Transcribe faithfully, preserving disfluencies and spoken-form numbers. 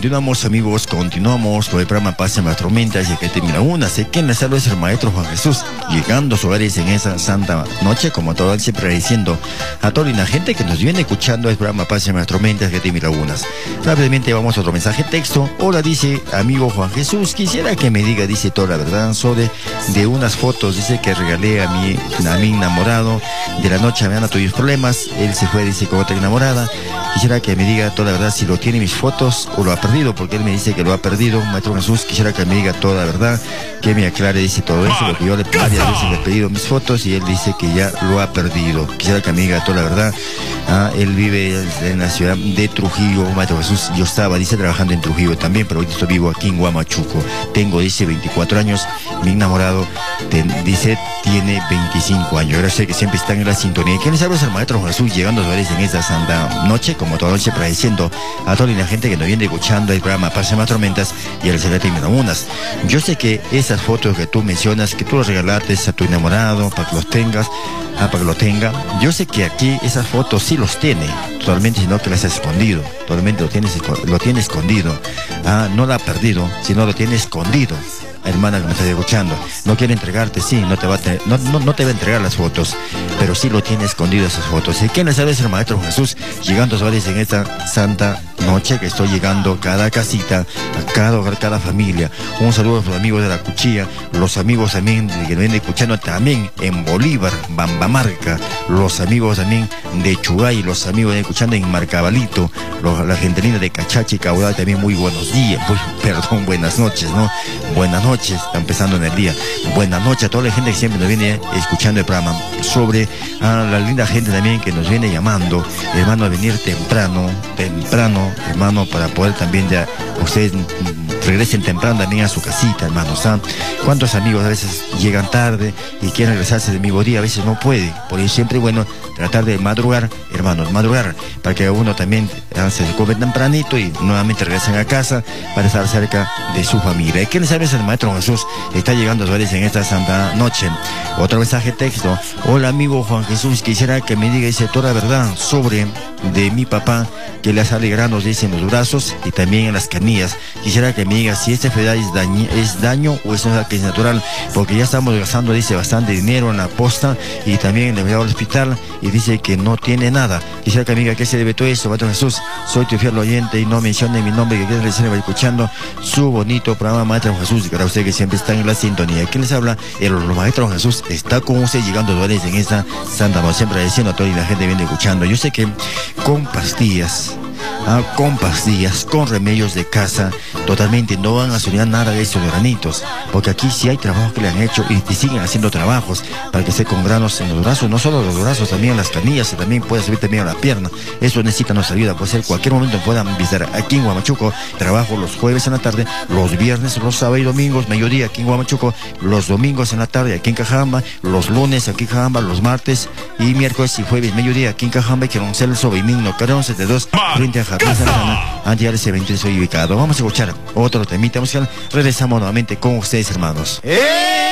continuamos, amigos, continuamos con el programa Paz en las Tormentas, y que termina una. Sé que en la salud es el Maestro Juan Jesús, llegando a sus hogares en esa santa noche, como todo él siempre diciendo a toda la gente que nos viene escuchando el programa Paz en las Tormentas, que termina unas. Rápidamente vamos a otro mensaje texto. Hola, dice amigo Juan Jesús, quisiera que me diga, dice, toda la verdad sobre de unas fotos, dice, que regalé a mi, a mi enamorado. De la noche a mañana tuvimos problemas, él se fue, dice, con otra enamorada. Quisiera que me diga toda la verdad si lo tiene mis fotos o lo ha perdido, porque él me dice que lo ha perdido. Maestro Jesús, quisiera que me diga toda la verdad, que me aclare, dice, todo eso, porque yo le, varias veces le he pedido mis fotos y él dice que ya lo ha perdido. Quisiera que me diga toda la verdad. Ah, él vive en la ciudad de Trujillo, Maestro Jesús. Yo estaba, dice, trabajando en Trujillo también, pero ahorita estoy vivo aquí en Huamachuco. Tengo, dice, veinticuatro años. Mi enamorado, ten, dice, tiene veinticinco años. Ahora sé que siempre están en la sintonía. ¿Quién les habla? Es el Maestro Jesús, llegando a sus hogares en esta santa noche, como toda noche, agradeciendo a toda la gente que nos viene escuchando el programa Paz en las Tormentas y el Celeste y Unas. Yo sé que esas fotos que tú mencionas, que tú las regalaste a tu enamorado para que los tengas, ah, para que lo tenga, yo sé que aquí esas fotos sí los tiene, totalmente, sino que las ha escondido, totalmente lo tiene, lo tiene escondido, ah, no la ha perdido, sino lo tiene escondido. Hermana que me está escuchando, no quiere entregarte, sí, no te va a tener, no, no, no te va a entregar las fotos, pero sí lo tiene escondido esas fotos. ¿Y quién les sabe? Es el Maestro Jesús, llegando a sus hogares en esta santa noche, que estoy llegando a cada casita, a cada hogar, cada familia. Un saludo a los amigos de la Cuchilla, los amigos también que me vienen escuchando también en Bolívar, Bambamarca, los amigos también de Chugay, los amigos que vienen escuchando en Marcabalito, los, la gente linda de Cachachi, Caudal, también muy buenos días, muy, perdón, buenas noches, ¿no? Buenas noches. Noches, está empezando en el día. Buenas noches a toda la gente que siempre nos viene escuchando el programa, sobre a la linda gente también que nos viene llamando, hermano, a venir temprano, temprano, hermano, para poder también ya ustedes regresen temprano también a su casita, hermanos. ¿Ah? ¿Cuántos amigos a veces llegan tarde y quieren regresarse de mi día? A veces no puede, por eso siempre es bueno tratar de madrugar, hermanos, madrugar, para que uno también ah, se come tempranito y nuevamente regresen a casa para estar cerca de su familia. ¿Y quién sabe? Es el Maestro Jesús, está llegando a sus hogares en esta santa noche. Otro mensaje texto. Hola, amigo Juan Jesús, quisiera que me diga, dice, toda la verdad sobre de mi papá, que le sale granos, dice, en los brazos y también en las canillas. Quisiera que me diga si esta enfermedad es daño, es daño o es una que es natural, porque ya estamos gastando, dice, bastante dinero en la posta y también le voy al hospital y dice que no tiene nada. Quisiera que me diga qué se debe todo esto. Maestro Jesús, soy tu fiel oyente y no mencione mi nombre, que quiero decirle, va escuchando su bonito programa, Maestro Jesús, para usted que siempre está en la sintonía. ¿Quién les habla? El Maestro Jesús está con usted, llegando a los hogares en esta santa noche, siempre agradeciendo a toda la gente que viene escuchando. Yo sé que con pastillas, ah, con pastillas, con remedios de casa, totalmente no van a solucionar nada de esos granitos, porque aquí sí hay trabajos que le han hecho y, y siguen haciendo trabajos para que esté con granos en los brazos, no solo los brazos, también las canillas, y también puede servir también a la pierna. Eso necesita nuestra ayuda, puede ser cualquier momento puedan visitar aquí en Huamachuco. Trabajo los jueves en la tarde, los viernes, los sábados y domingos, mediodía aquí en Huamachuco, los domingos en la tarde aquí en Cajamba, los lunes aquí en Cajamba, los martes y miércoles y jueves, mediodía aquí en Cajamba, que no Celso, Beimigno, Carón setenta y dos, frente a Jardín Santana, antes ese evento soy ubicado. Vamos a escuchar otro temita musical, regresamos nuevamente con ustedes, hermanos. ¡Eh!